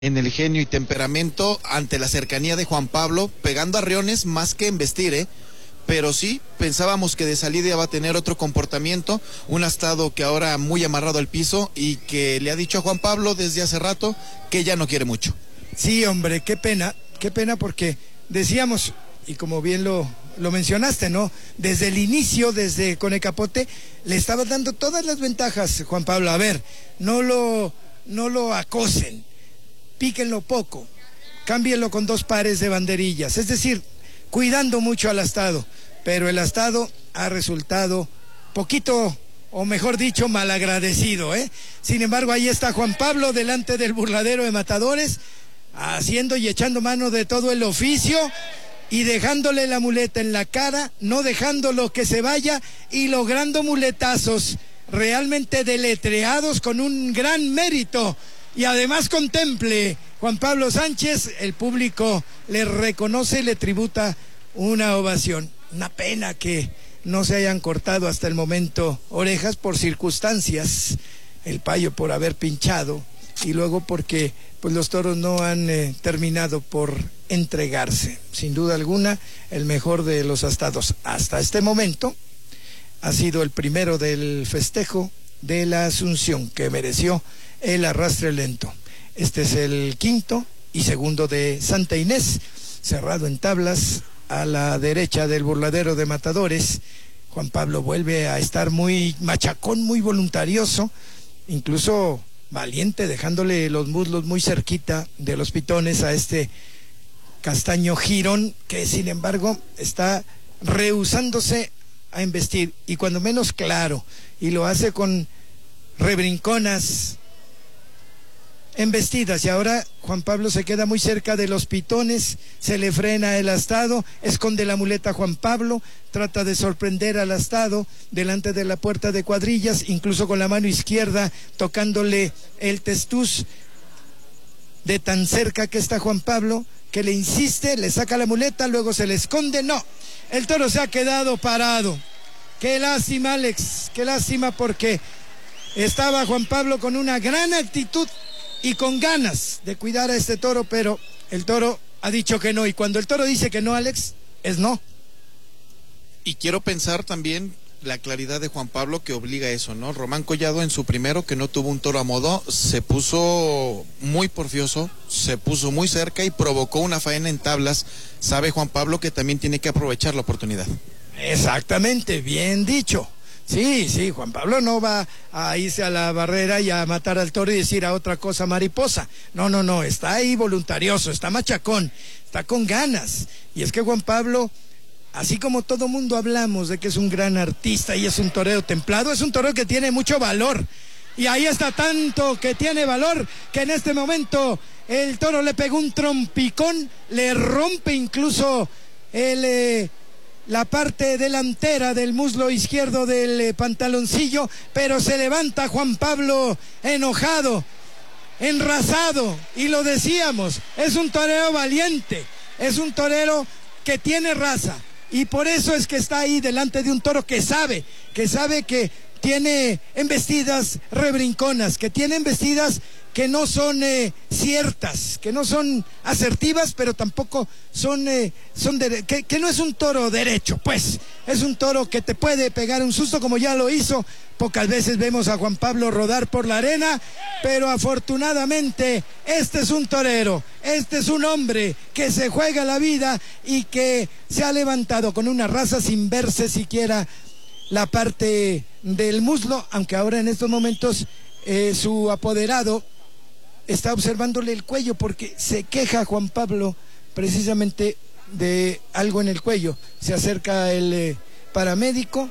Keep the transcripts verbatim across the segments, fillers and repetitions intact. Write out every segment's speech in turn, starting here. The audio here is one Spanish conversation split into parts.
en el genio y temperamento ante la cercanía de Juan Pablo, pegando arreones más que embestir, ¿eh? Pero sí, pensábamos que de salida va a tener otro comportamiento, un Astado que ahora muy amarrado al piso y que le ha dicho a Juan Pablo desde hace rato que ya no quiere mucho. Sí, hombre, qué pena, qué pena porque decíamos, y como bien lo, lo mencionaste, ¿no? Desde el inicio, desde con el capote, le estaba dando todas las ventajas, Juan Pablo. A ver, no lo, no lo acosen, píquenlo poco, cámbienlo con dos pares de banderillas, es decir, cuidando mucho al Astado, pero el Astado ha resultado poquito, o mejor dicho, malagradecido, ¿eh? Sin embargo, ahí está Juan Pablo delante del burladero de matadores, haciendo y echando mano de todo el oficio y dejándole la muleta en la cara, no dejándolo que se vaya y logrando muletazos realmente deletreados con un gran mérito. Y además contemple Juan Pablo Sánchez, el público le reconoce y le tributa una ovación. Una pena que no se hayan cortado hasta el momento orejas por circunstancias, el payo por haber pinchado y luego porque pues los toros no han eh, terminado por entregarse. Sin duda alguna, el mejor de los astados hasta este momento ha sido el primero del festejo de la Asunción, que mereció el arrastre lento. Este es el quinto y segundo de Santa Inés, cerrado en tablas a la derecha del burladero de matadores. Juan Pablo vuelve a estar muy machacón, muy voluntarioso, incluso valiente, dejándole los muslos muy cerquita de los pitones a este castaño Girón, que sin embargo está rehusándose a embestir, y cuando menos claro, y lo hace con rebrinconas embestidas, y ahora Juan Pablo se queda muy cerca de los pitones, se le frena el Astado, esconde la muleta Juan Pablo, trata de sorprender al Astado delante de la puerta de cuadrillas, incluso con la mano izquierda tocándole el testuz, de tan cerca que está Juan Pablo, que le insiste, le saca la muleta, luego se le esconde. No, el toro se ha quedado parado. Qué lástima, Alex, qué lástima, porque estaba Juan Pablo con una gran actitud y con ganas de cuidar a este toro, pero el toro ha dicho que no, y cuando el toro dice que no, Alex, es no. Y quiero pensar también la claridad de Juan Pablo que obliga a eso, ¿no? Román Collado en su primero, que no tuvo un toro a modo, se puso muy porfioso, se puso muy cerca y provocó una faena en tablas. Sabe Juan Pablo que también tiene que aprovechar la oportunidad. Exactamente, bien dicho. Sí, sí, Juan Pablo no va a irse a la barrera y a matar al toro y decir a otra cosa mariposa. No, no, no, está ahí voluntarioso, está machacón, está con ganas. Y es que Juan Pablo, así como todo mundo hablamos de que es un gran artista y es un torero templado, es un torero que tiene mucho valor. Y ahí está tanto que tiene valor que en este momento el toro le pegó un trompicón, le rompe incluso el... Eh, la parte delantera del muslo izquierdo del eh, pantaloncillo, pero se levanta Juan Pablo enojado, enrasado, y lo decíamos, es un torero valiente, es un torero que tiene raza, y por eso es que está ahí delante de un toro que sabe, que sabe que tiene embestidas rebrinconas, que tiene embestidas que no son eh, ciertas, que no son asertivas, pero tampoco son, eh, son de, que, que no es un toro derecho, pues, es un toro que te puede pegar un susto como ya lo hizo. Pocas veces vemos a Juan Pablo rodar por la arena, pero afortunadamente este es un torero, este es un hombre que se juega la vida y que se ha levantado con una raza sin verse siquiera la parte del muslo, aunque ahora en estos momentos eh, su apoderado está observándole el cuello, porque se queja Juan Pablo precisamente de algo en el cuello. Se acerca el eh, paramédico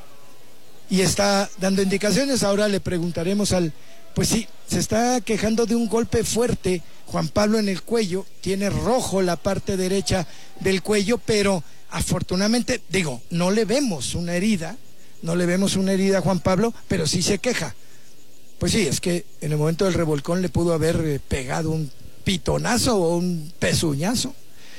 y está dando indicaciones. Ahora le preguntaremos al... Pues sí, se está quejando de un golpe fuerte Juan Pablo en el cuello, tiene rojo la parte derecha del cuello, pero afortunadamente, digo, no le vemos una herida, no le vemos una herida a Juan Pablo, pero sí se queja. Pues sí, es que en el momento del revolcón le pudo haber eh, pegado un pitonazo o un pezuñazo.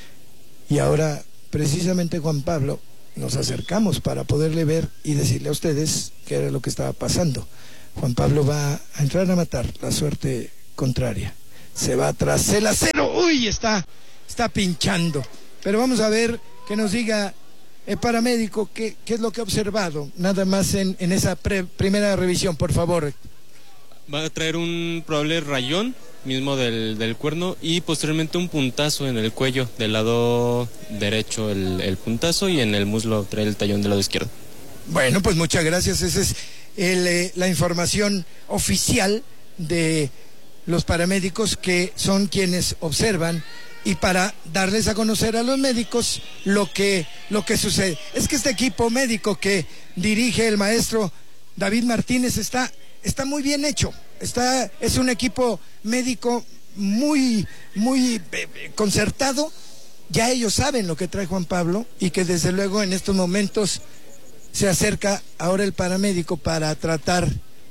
Y ahora, precisamente Juan Pablo, nos acercamos para poderle ver y decirle a ustedes qué era lo que estaba pasando. Juan Pablo va a entrar a matar la suerte contraria. se va tras el acero, uy, está, está pinchando. Pero vamos a ver que nos diga el paramédico qué, qué es lo que ha observado, nada más en, en esa pre, primera revisión, por favor. Va a traer un probable rayón mismo del, del cuerno y posteriormente un puntazo en el cuello del lado derecho, el, el puntazo, y en el muslo trae el tallón del lado izquierdo. Bueno, pues muchas gracias. Esa es el, eh, la información oficial de los paramédicos, que son quienes observan, y para darles a conocer a los médicos lo que, lo que sucede. Es que este equipo médico que dirige el maestro David Martínez está, está muy bien hecho. Está, es un equipo médico muy, muy eh, concertado. Ya ellos saben lo que trae Juan Pablo, y que desde luego en estos momentos se acerca ahora el paramédico para tratar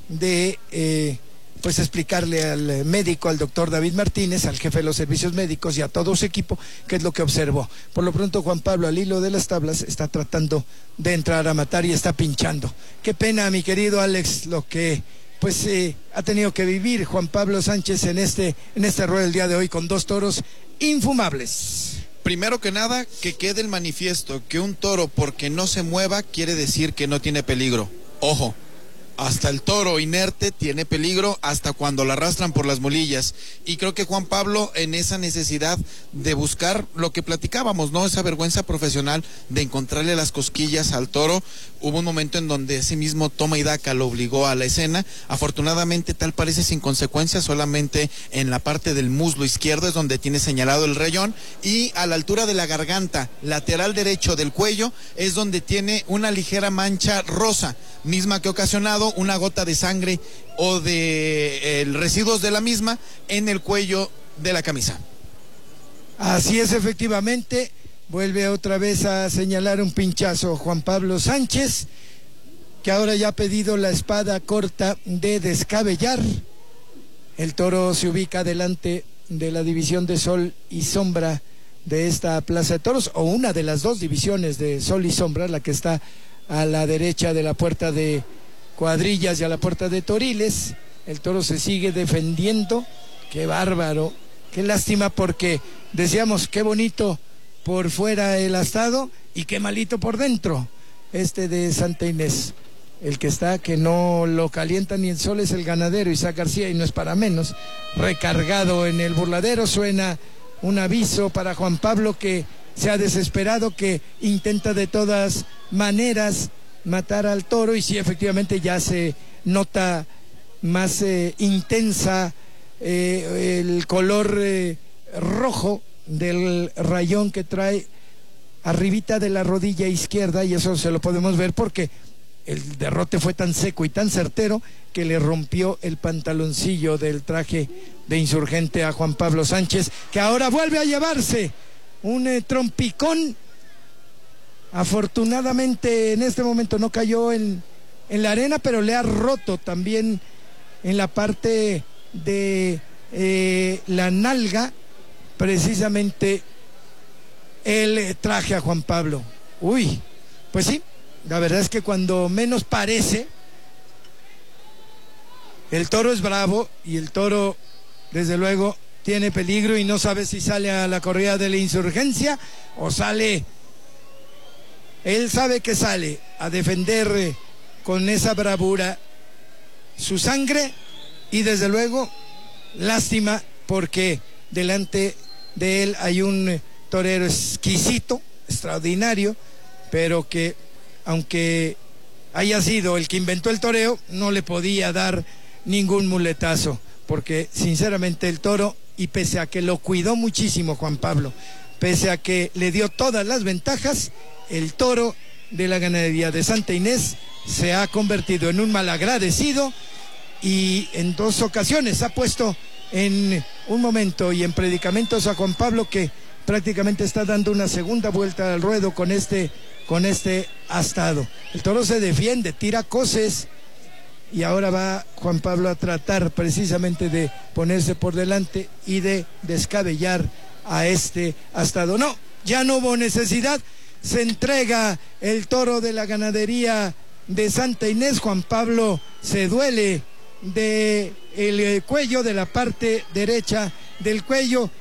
de eh, pues explicarle al médico, al doctor David Martínez, al jefe de los servicios médicos y a todo su equipo qué es lo que observó. Por lo pronto Juan Pablo, al hilo de las tablas, está tratando de entrar a matar y está pinchando. Qué pena, mi querido Alex, lo que pues eh, ha tenido que vivir Juan Pablo Sánchez en este, en este ruedo el día de hoy, con dos toros infumables. Primero que nada, que quede el manifiesto que un toro porque no se mueva quiere decir que no tiene peligro. Ojo, hasta el toro inerte tiene peligro hasta cuando lo arrastran por las molillas. Y creo que Juan Pablo, en esa necesidad de buscar lo que platicábamos, ¿no? Esa vergüenza profesional de encontrarle las cosquillas al toro. Hubo un momento en donde ese mismo toma y daca lo obligó a la escena. Afortunadamente, tal parece sin consecuencias, solamente en la parte del muslo izquierdo es donde tiene señalado el rayón, y a la altura de la garganta, lateral derecho del cuello, es donde tiene una ligera mancha rosa, misma que ha ocasionado una gota de sangre o de eh, residuos de la misma en el cuello de la camisa. Así es, efectivamente. Vuelve otra vez a señalar un pinchazo Juan Pablo Sánchez, que ahora ya ha pedido la espada corta de descabellar. El toro se ubica delante de la división de Sol y Sombra de esta Plaza de Toros, o una de las dos divisiones de Sol y Sombra, la que está a la derecha de la puerta de Cuadrillas y a la puerta de Toriles. El toro se sigue defendiendo. Qué bárbaro, qué lástima, porque decíamos qué bonito por fuera el astado y qué malito por dentro este de Santa Inés. El que está, que no lo calienta ni el sol, es el ganadero Isaac García, y no es para menos. Recargado en el burladero, suena un aviso para Juan Pablo, que se ha desesperado, que intenta de todas maneras matar al toro, y sí, efectivamente ya se nota más eh, intensa eh, el color eh, rojo del rayón que trae arribita de la rodilla izquierda, y eso se lo podemos ver porque el derrote fue tan seco y tan certero que le rompió el pantaloncillo del traje de insurgente a Juan Pablo Sánchez, que ahora vuelve a llevarse un eh, trompicón. Afortunadamente en este momento no cayó en, en la arena, pero le ha roto también en la parte de eh, la nalga, precisamente el traje a Juan Pablo. Uy, pues sí, la verdad es que cuando menos parece, el toro es bravo, y el toro desde luego tiene peligro, y no sabe si sale a la corrida de la insurgencia o sale... Él sabe que sale a defender eh, con esa bravura su sangre, y desde luego lástima porque delante de él hay un eh, torero exquisito, extraordinario, pero que aunque haya sido el que inventó el toreo, no le podía dar ningún muletazo, porque sinceramente el toro, y pese a que lo cuidó muchísimo Juan Pablo, pese a que le dio todas las ventajas, el toro de la ganadería de Santa Inés se ha convertido en un malagradecido, y en dos ocasiones ha puesto en un momento y en predicamentos a Juan Pablo, que prácticamente está dando una segunda vuelta al ruedo con este, con este astado. El toro se defiende, tira coces, y ahora va Juan Pablo a tratar precisamente de ponerse por delante y de descabellar a este astado. No, ya no hubo necesidad. Se entrega el toro de la ganadería de Santa Inés. Juan Pablo se duele de el cuello de la parte derecha del cuello